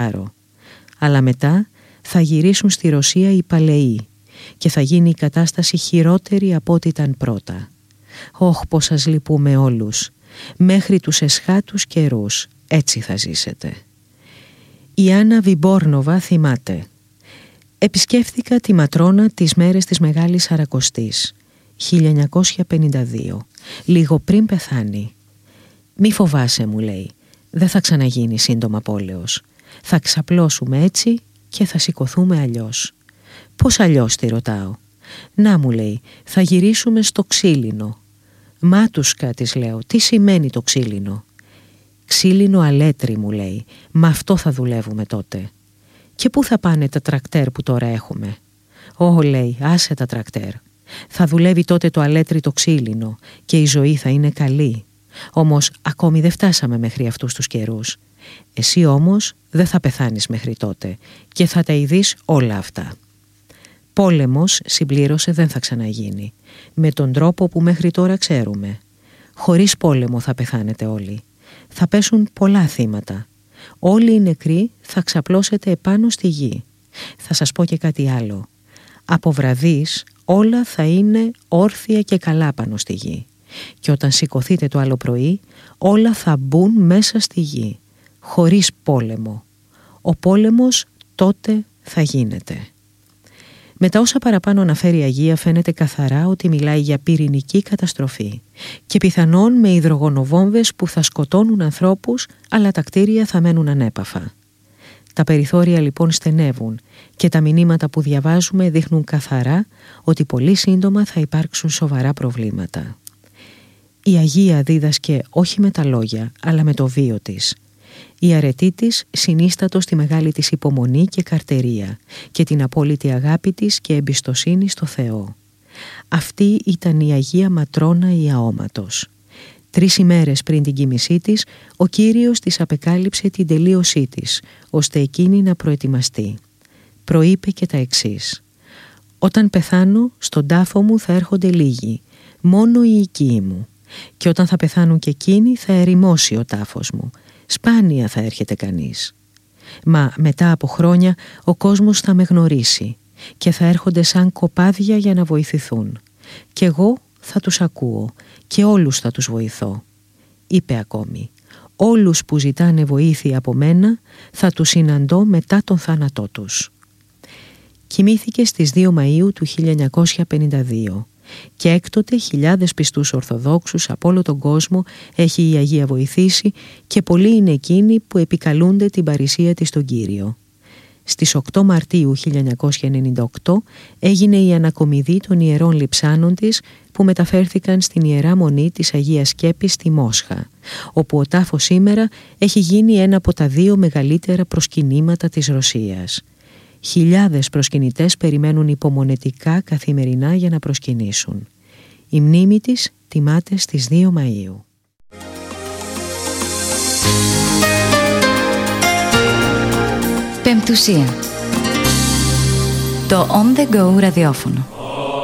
Αλλά μετά θα γυρίσουν στη Ρωσία οι παλαιοί και θα γίνει η κατάσταση χειρότερη από ό,τι ήταν πρώτα. Όχ, πως σας λυπούμε όλους. Μέχρι τους εσχάτους καιρούς έτσι θα ζήσετε. Η Άννα Βιμπόρνοβα θυμάται: επισκέφθηκα τη Ματρόνα τις μέρες της Μεγάλης Σαρακοστής, 1952, λίγο πριν πεθάνει. «Μη φοβάσαι», μου λέει, «δεν θα ξαναγίνει σύντομα πόλεως. Θα ξαπλώσουμε έτσι και θα σηκωθούμε αλλιώς». «Πώς αλλιώς?» τη ρωτάω. «Να», μου λέει, «θα γυρίσουμε στο ξύλινο». «Μάτουσκα», της λέω, «τι σημαίνει το ξύλινο?» «Ξύλινο αλέτρι», μου λέει, «με αυτό θα δουλεύουμε τότε». «Και πού θα πάνε τα τρακτέρ που τώρα έχουμε?» «Ω», λέει, «άσε τα τρακτέρ. Θα δουλεύει τότε το αλέτρι το ξύλινο και η ζωή θα είναι καλή. Όμως ακόμη δεν φτάσαμε μέχρι αυτούς τους καιρούς. Εσύ όμως δεν θα πεθάνεις μέχρι τότε και θα τα ειδείς όλα αυτά». «Πόλεμος», συμπλήρωσε, «δεν θα ξαναγίνει. Με τον τρόπο που μέχρι τώρα ξέρουμε. Χωρίς πόλεμο θα πεθάνετε όλοι. Θα πέσουν πολλά θύματα. Όλοι οι νεκροί θα ξαπλώσετε επάνω στη γη. Θα σας πω και κάτι άλλο. Από βραδείς όλα θα είναι όρθια και καλά πάνω στη γη. Και όταν σηκωθείτε το άλλο πρωί, όλα θα μπουν μέσα στη γη. Χωρίς πόλεμο. Ο πόλεμος τότε θα γίνεται». Με τα όσα παραπάνω αναφέρει η Αγία φαίνεται καθαρά ότι μιλάει για πυρηνική καταστροφή και πιθανόν με υδρογονοβόμβες που θα σκοτώνουν ανθρώπους, αλλά τα κτίρια θα μένουν ανέπαφα. Τα περιθώρια λοιπόν στενεύουν και τα μηνύματα που διαβάζουμε δείχνουν καθαρά ότι πολύ σύντομα θα υπάρξουν σοβαρά προβλήματα. Η Αγία δίδασκε όχι με τα λόγια, αλλά με το βίο της. Η αρετή της συνίστατο στη μεγάλη της υπομονή και καρτερία και την απόλυτη αγάπη της και εμπιστοσύνη στο Θεό. Αυτή ήταν η Αγία Ματρόνα η Αόματος. 3 ημέρες πριν την κοίμησή της, ο Κύριος της απεκάλυψε την τελείωσή της, ώστε εκείνη να προετοιμαστεί. Προείπε και τα εξής: «Όταν πεθάνω, στον τάφο μου θα έρχονται λίγοι, μόνο οι οικοί μου. Και όταν θα πεθάνουν και εκείνοι, θα ερημώσει ο τάφος μου. Σπάνια θα έρχεται κανείς. Μα μετά από χρόνια ο κόσμος θα με γνωρίσει και θα έρχονται σαν κοπάδια για να βοηθηθούν. Κι εγώ θα τους ακούω και όλους θα τους βοηθώ». Είπε ακόμη: «Όλους που ζητάνε βοήθεια από μένα θα τους συναντώ μετά τον θάνατό τους». Κοιμήθηκε στις 2 Μαΐου του 1952 και έκτοτε χιλιάδες πιστούς Ορθοδόξους από όλο τον κόσμο έχει η Αγία βοηθήσει και πολλοί είναι εκείνοι που επικαλούνται την παρησία της στον Κύριο. Στις 8 Μαρτίου 1998 έγινε η ανακομιδή των ιερών λειψάνων της που μεταφέρθηκαν στην Ιερά Μονή της Αγίας Σκέπης στη Μόσχα, όπου ο τάφος σήμερα έχει γίνει ένα από τα 2 μεγαλύτερα προσκυνήματα της Ρωσίας. Χιλιάδες προσκυνητές περιμένουν υπομονετικά καθημερινά για να προσκυνήσουν. Η μνήμη της τιμάται στις 2 Μαΐου. Πεμπτουσία. Το On The Go ραδιόφωνο.